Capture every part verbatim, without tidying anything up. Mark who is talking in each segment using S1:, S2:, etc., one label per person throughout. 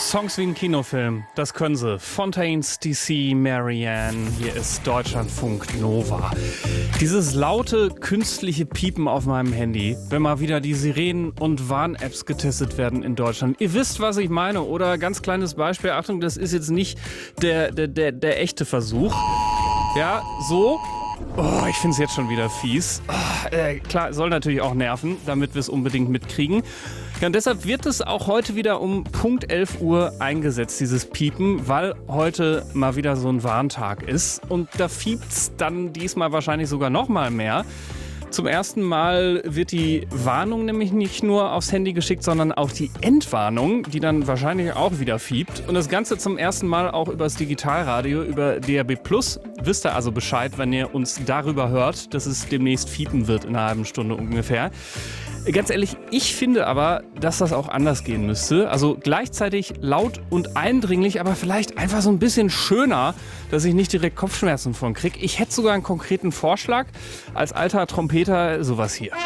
S1: Songs wie ein Kinofilm, das können sie. Fontaines D C, Marianne, hier ist Deutschlandfunk Nova. Dieses laute, künstliche Piepen auf meinem Handy, wenn mal wieder die Sirenen- und Warn-Apps getestet werden in Deutschland. Ihr wisst, was ich meine, oder? Ganz kleines Beispiel, Achtung, das ist jetzt nicht der, der, der, der echte Versuch. Ja, so. Oh, ich finde es jetzt schon wieder fies. Oh, äh, klar, soll natürlich auch nerven, damit wir es unbedingt mitkriegen. Ja, und deshalb wird es auch heute wieder um Punkt elf Uhr eingesetzt, dieses Piepen, weil heute mal wieder so ein Warntag ist. Und da fiept's dann diesmal wahrscheinlich sogar noch mal mehr. Zum ersten Mal wird die Warnung nämlich nicht nur aufs Handy geschickt, sondern auch die Endwarnung, die dann wahrscheinlich auch wieder fiept. Und das Ganze zum ersten Mal auch übers Digitalradio, über D A B Plus. Wisst ihr also Bescheid, wenn ihr uns darüber hört, dass es demnächst fiepen wird in einer halben Stunde ungefähr. Ganz ehrlich, ich finde aber, dass das auch anders gehen müsste. Also gleichzeitig laut und eindringlich, aber vielleicht einfach so ein bisschen schöner, dass ich nicht direkt Kopfschmerzen von kriege. Ich hätte sogar einen konkreten Vorschlag. Als alter Trompeter sowas hier.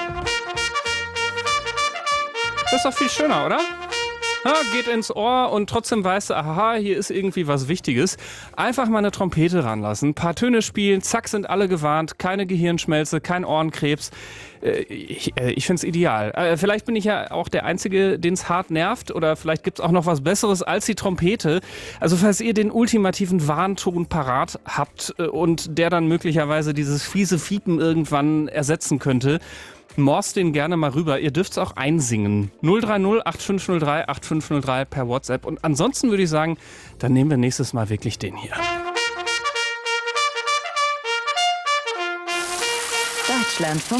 S1: Das ist doch viel schöner, oder? Ja, geht ins Ohr und trotzdem weißt du, aha, hier ist irgendwie was Wichtiges. Einfach mal eine Trompete ranlassen, ein paar Töne spielen, zack, sind alle gewarnt, keine Gehirnschmelze, kein Ohrenkrebs. Äh, ich äh, ich finde es ideal. Äh, vielleicht bin ich ja auch der Einzige, den es hart nervt, oder vielleicht gibt es auch noch was Besseres als die Trompete. Also falls ihr den ultimativen Warnton parat habt äh, und der dann möglicherweise dieses fiese Fiepen irgendwann ersetzen könnte, morst den gerne mal rüber. Ihr dürft es auch einsingen. null drei null acht fünf null drei acht fünf null drei per WhatsApp. Und ansonsten würde ich sagen, dann nehmen wir nächstes Mal wirklich den hier.
S2: Deutschlandfunk